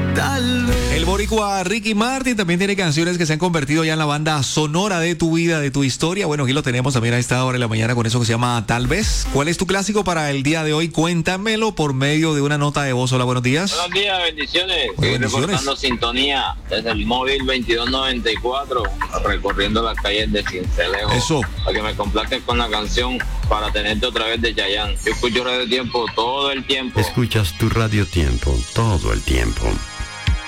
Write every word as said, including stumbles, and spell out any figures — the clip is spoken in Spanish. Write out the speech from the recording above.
El boricua Ricky Martin también tiene canciones que se han convertido ya en la banda sonora de tu vida, de tu historia. Bueno, aquí lo tenemos también a esta hora de la mañana con eso que se llama Tal Vez. ¿Cuál es tu clásico para el día de hoy? Cuéntamelo por medio de una nota de voz. Hola, buenos días. Buenos días, bendiciones. Oye, Estoy bendiciones. reportando sintonía desde el móvil veintidós noventa y cuatro, recorriendo las calles de Cincelejo. Eso. Para que me complazcan con la canción Para Tenerte Otra Vez de Chayanne. Yo escucho Radio Tiempo todo el tiempo. Escuchas tu Radio Tiempo todo el tiempo.